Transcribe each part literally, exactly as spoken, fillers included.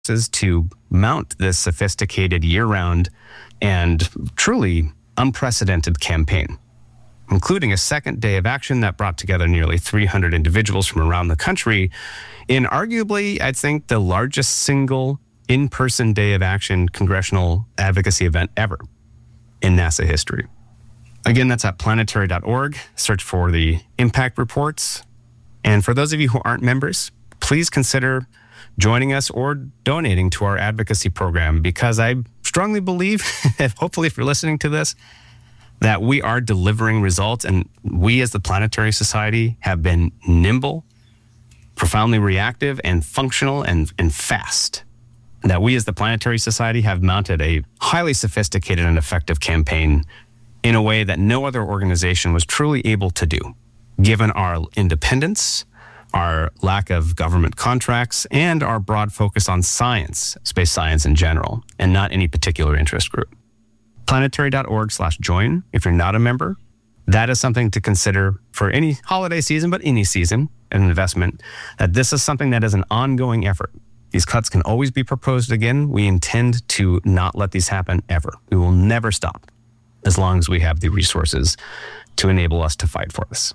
to mount this sophisticated year-round and truly unprecedented campaign, including a second day of action that brought together nearly three hundred individuals from around the country in arguably, I think, the largest single in-person day of action congressional advocacy event ever in NASA history. Again, that's at planetary dot org. Search for the impact reports. And for those of you who aren't members, please consider joining us or donating to our advocacy program, because I strongly believe, hopefully if you're listening to this, that we are delivering results, and we as the Planetary Society have been nimble, profoundly reactive, and functional and, and fast. That we as the Planetary Society have mounted a highly sophisticated and effective campaign in a way that no other organization was truly able to do, given our independence, our lack of government contracts, and our broad focus on science, space science in general, and not any particular interest group. planetary dot org slash join. If you're not a member, that is something to consider for any holiday season, but any season, an investment, that this is something that is an ongoing effort. These cuts can always be proposed again. We intend to not let these happen ever. We will never stop as long as we have the resources to enable us to fight for this.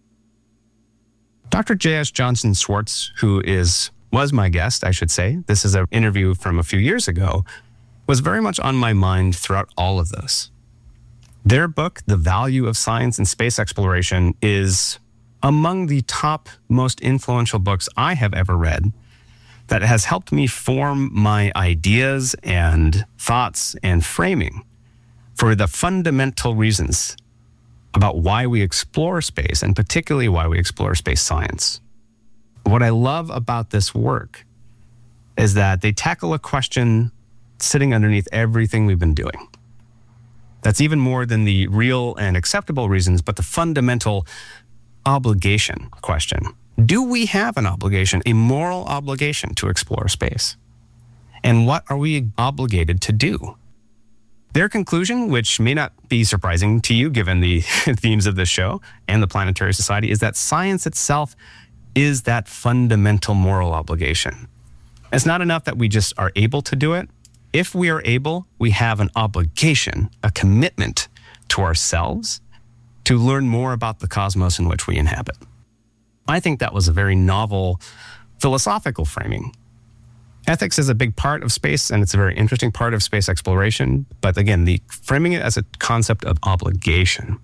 Doctor J S Johnson Swartz, who is was my guest, I should say, this is an interview from a few years ago, was very much on my mind throughout all of this. Their book, The Value of Science and Space Exploration, is among the top most influential books I have ever read that has helped me form my ideas and thoughts and framing for the fundamental reasons about why we explore space, and particularly why we explore space science. What I love about this work is that they tackle a question sitting underneath everything we've been doing. That's even more than the real and acceptable reasons, but the fundamental obligation question. Do we have an obligation, a moral obligation to explore space? And what are we obligated to do? Their conclusion, which may not be surprising to you given the themes of this show and the Planetary Society, is that science itself is that fundamental moral obligation. It's not enough that we just are able to do it. If we are able, we have an obligation, a commitment to ourselves to learn more about the cosmos in which we inhabit. I think that was a very novel philosophical framing. Ethics is a big part of space, and it's a very interesting part of space exploration. But again, the framing it as a concept of obligation,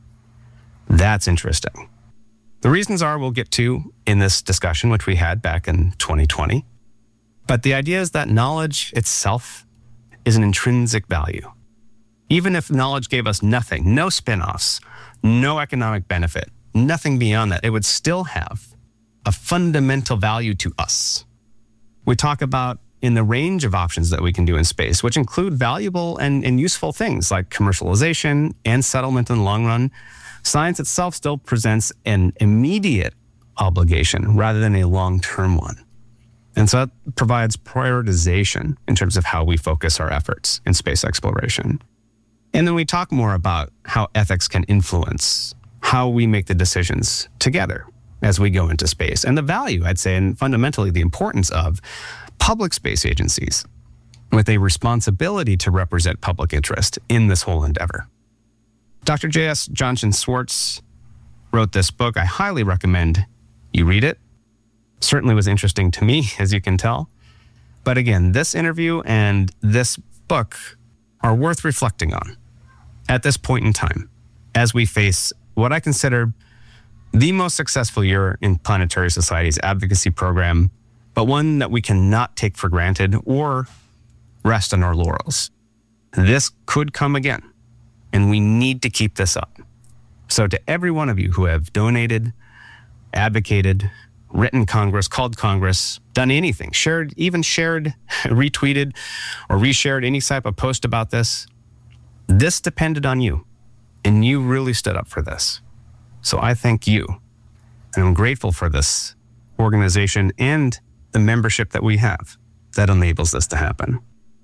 that's interesting. The reasons are we'll get to in this discussion, which we had back in twenty twenty. But the idea is that knowledge itself is an intrinsic value. Even if knowledge gave us nothing, no spin-offs, no economic benefit, nothing beyond that, it would still have a fundamental value to us. We talk about in the range of options that we can do in space, which include valuable and, and useful things like commercialization and settlement in the long run. Science itself still presents an immediate obligation rather than a long-term one. And so that provides prioritization in terms of how we focus our efforts in space exploration. And then we talk more about how ethics can influence how we make the decisions together as we go into space, and the value, I'd say, and fundamentally the importance of public space agencies with a responsibility to represent public interest in this whole endeavor. Doctor J S Johnson Swartz wrote this book. I highly recommend you read it. Certainly was interesting to me, as you can tell. But again, this interview and this book are worth reflecting on at this point in time as we face what I consider the most successful year in Planetary Society's advocacy program, but one that we cannot take for granted or rest on our laurels. This could come again, and we need to keep this up. So to every one of you who have donated, advocated, written Congress, called Congress, done anything, shared, even shared, retweeted, or reshared any type of post about this, this depended on you, and you really stood up for this. So I thank you, and I'm grateful for this organization and the membership that we have that enables this to happen.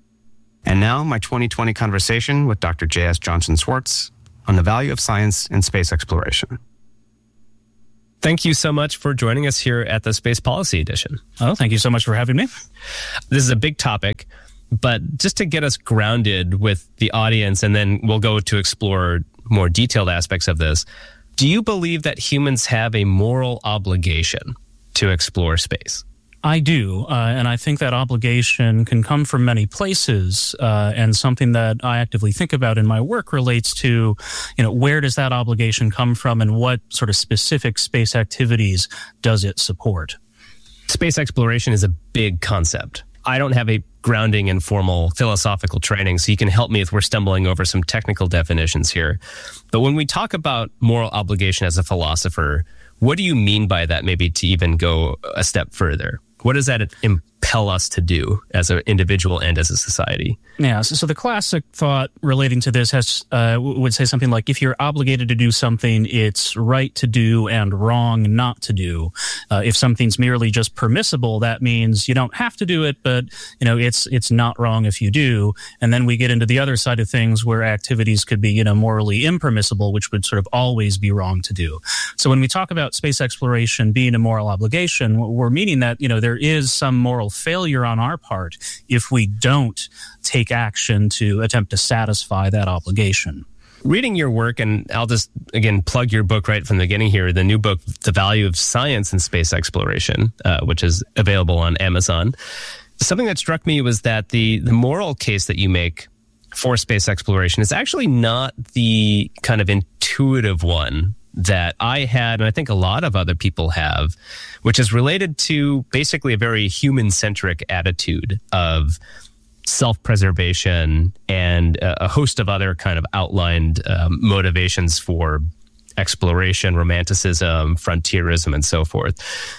And now my twenty twenty conversation with Doctor J S Johnson Swartz on the value of science and space exploration. Thank you so much for joining us here at the Space Policy Edition. Oh, thank you so much for having me. This is a big topic, but just to get us grounded with the audience, and then we'll go to explore more detailed aspects of this. Do you believe that humans have a moral obligation to explore space? I do, uh, and I think that obligation can come from many places, uh, and something that I actively think about in my work relates to, you know, where does that obligation come from and what sort of specific space activities does it support? Space exploration is a big concept. I don't have a grounding in formal philosophical training, so you can help me if we're stumbling over some technical definitions here. But when we talk about moral obligation as a philosopher, what do you mean by that, maybe to even go a step further? What does that impel us to do as an individual and as a society? Yeah, so, so the classic thought relating to this has uh, would say something like, if you're obligated to do something, it's right to do and wrong not to do. Uh, if something's merely just permissible, that means you don't have to do it, but you know it's it's not wrong if you do. And then we get into the other side of things where activities could be you know morally impermissible, which would sort of always be wrong to do. So when we talk about space exploration being a moral obligation, we're meaning that you know there is some moral failure on our part if we don't take action to attempt to satisfy that obligation. Reading your work, and I'll just, again, plug your book right from the beginning here, the new book, The Value of Science in Space Exploration, uh, which is available on Amazon. Something that struck me was that the, the moral case that you make for space exploration is actually not the kind of intuitive one that I had, and I think a lot of other people have, which is related to basically a very human-centric attitude of self-preservation and a host of other kind of outlined um, motivations for exploration, romanticism, frontierism, and so forth.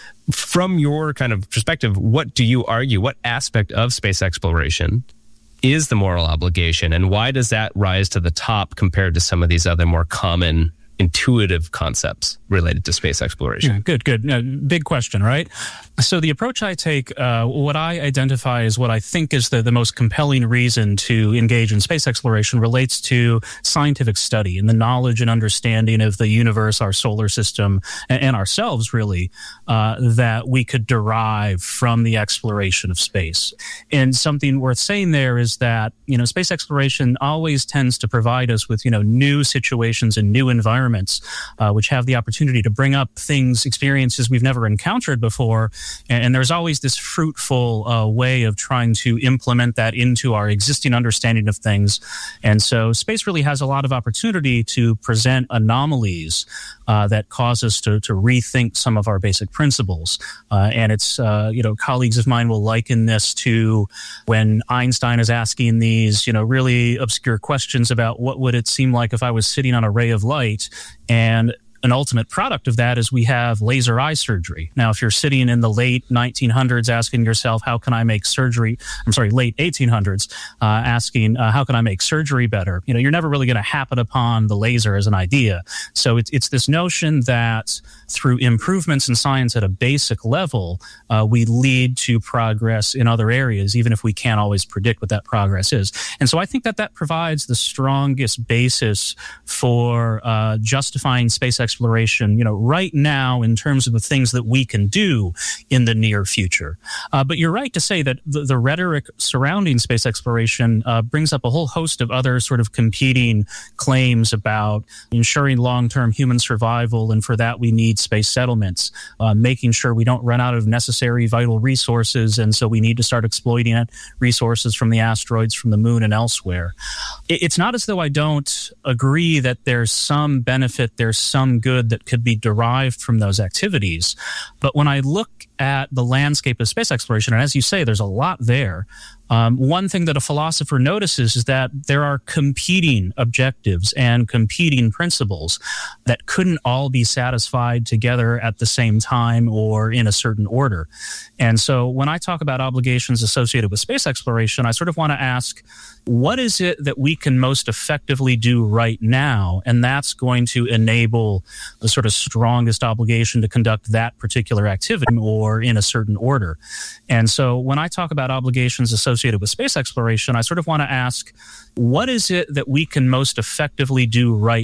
From your kind of perspective, what do you argue? What aspect of space exploration is the moral obligation, and why does that rise to the top compared to some of these other more common intuitive concepts related to space exploration? Yeah, good, good. Uh, big question, right? So the approach I take, uh, what I identify as what I think is the, the most compelling reason to engage in space exploration relates to scientific study and the knowledge and understanding of the universe, our solar system, and, and ourselves, really, uh, that we could derive from the exploration of space. And something worth saying there is that, you know, space exploration always tends to provide us with, you know, new situations and new environments, uh, which have the opportunity to bring up things, experiences we've never encountered before. And, and there's always this fruitful uh, way of trying to implement that into our existing understanding of things. And so space really has a lot of opportunity to present anomalies uh, that cause us to, to rethink some of our basic principles. Uh, and it's, uh, you know, colleagues of mine will liken this to when Einstein is asking these, you know, really obscure questions about what would it seem like if I was sitting on a ray of light. And an ultimate product of that is we have laser eye surgery. Now, if you're sitting in the late nineteen hundreds asking yourself, how can I make surgery? I'm sorry, late eighteen hundreds, uh, asking, uh, how can I make surgery better? You know, you're never really going to happen upon the laser as an idea. So it's, it's this notion that through improvements in science at a basic level, uh, we lead to progress in other areas, even if we can't always predict what that progress is. And so I think that that provides the strongest basis for uh, justifying space exploration, you know, right now in terms of the things that we can do in the near future. Uh, but you're right to say that the, the rhetoric surrounding space exploration uh, brings up a whole host of other sort of competing claims about ensuring long-term human survival, and for that we need space settlements, uh, making sure we don't run out of necessary vital resources, and so we need to start exploiting it, resources from the asteroids, from the moon, and elsewhere. It, it's not as though I don't agree that there's some benefit, there's some good that could be derived from those activities. But when I look at the landscape of space exploration, and as you say, there's a lot there, Um, one thing that a philosopher notices is that there are competing objectives and competing principles that couldn't all be satisfied together at the same time or in a certain order. And so when I talk about obligations associated with space exploration, I sort of want to ask, what is it that we can most effectively do right now? And that's going to enable the sort of strongest obligation to conduct that particular activity or in a certain order. And so when I talk about obligations associated with space exploration, I sort of want to ask, what is it that we can most effectively do right